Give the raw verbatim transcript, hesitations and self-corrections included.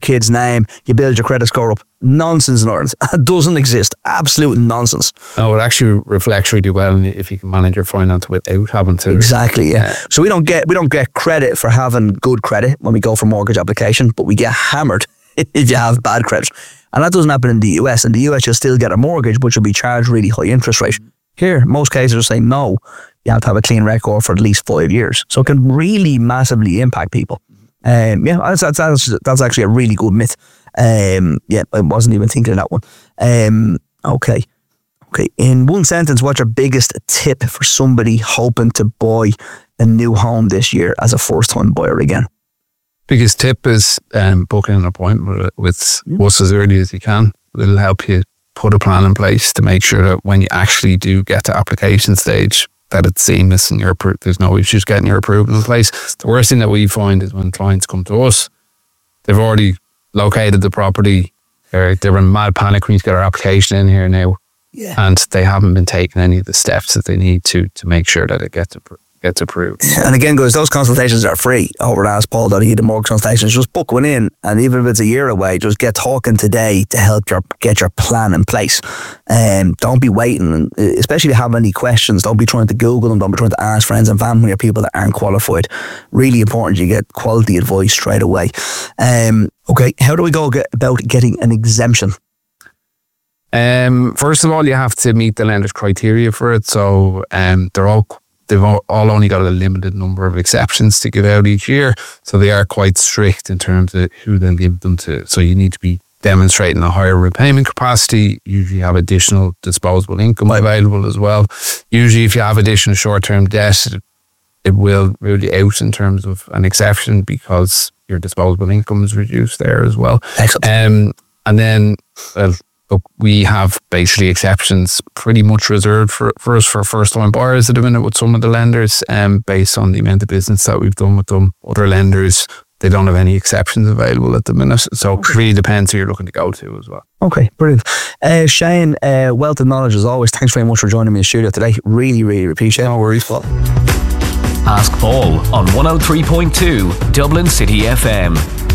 kid's name, you build your credit score up. Nonsense in Ireland. It doesn't exist. Absolute nonsense. No, it actually reflects really well if you can manage your finance without having to. Exactly, yeah. So we don't get we don't get credit for having good credit when we go for mortgage application, but we get hammered if you have bad credit. And that doesn't happen in the U S. In the U S, you'll still get a mortgage, but you'll be charged really high interest rate. Here, most cases are saying no, you have to have a clean record for at least five years. So it can really massively impact people. Um, yeah, that's, that's, that's, that's actually a really good myth. Um, yeah, I wasn't even thinking of that one. Um, okay. Okay. In one sentence, what's your biggest tip for somebody hoping to buy a new home this year as a first-time buyer again? Biggest tip is um, booking an appointment with Yeah. us as early as you can. It'll help you put a plan in place to make sure that when you actually do get to application stage, that it's seamless and you're, there's no issues getting your approval in place. The worst thing that we find is when clients come to us, they've already located the property, they're, they're in mad panic when you get our application in here now, Yeah. and they haven't been taking any of the steps that they need to to make sure that it gets appro- gets approved. And again, guys, those consultations are free over at ask paul dot I E, the mortgage consultations. Just book one in, and even if it's a year away, just get talking today to help your get your plan in place. Um, don't be waiting, and especially if you have any questions, don't be trying to Google them, don't be trying to ask friends and family or people that aren't qualified. Really important you get quality advice straight away. Um, okay, how do we go get, about getting an exemption? Um, first of all, you have to meet the lender's criteria for it. So um, they're all they've all, all only got a limited number of exceptions to give out each year. So they are quite strict in terms of who they'll give them to. So you need to be demonstrating a higher repayment capacity. Usually have additional disposable income available as well. Usually if you have additional short-term debt, it, it will rule you out in terms of an exception because your disposable income is reduced there as well. Excellent. Um, and then, well, look, we have basically exceptions pretty much reserved for, for us for first-time buyers at the minute with some of the lenders, um, based on the amount of business that we've done with them. Other lenders, they don't have any exceptions available at the minute. So it really depends who you're looking to go to as well. Okay, brilliant. Uh, Shane, uh, wealth of knowledge as always. Thanks very much for joining me in the studio today. Really, really appreciate it. No worries, Paul. Ask Paul on one oh three point two Dublin City F M.